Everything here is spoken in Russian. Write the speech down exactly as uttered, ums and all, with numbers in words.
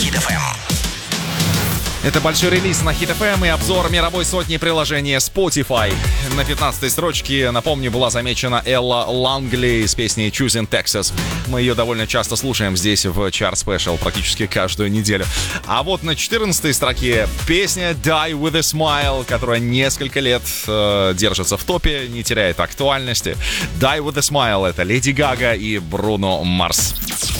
Хит эф эм. Это большой релиз на Хит эф эм и обзор мировой сотни приложения Spotify. На пятнадцатой строчке, напомню, была замечена Элла Лангли с песней Choosing Texas. Мы ее довольно часто слушаем здесь в Chart Special практически каждую неделю. А вот на четырнадцатой строке песня Die With A Smile, которая несколько лет э, держится в топе, не теряет актуальности. Die With A Smile — это Леди Гага и Бруно Марс.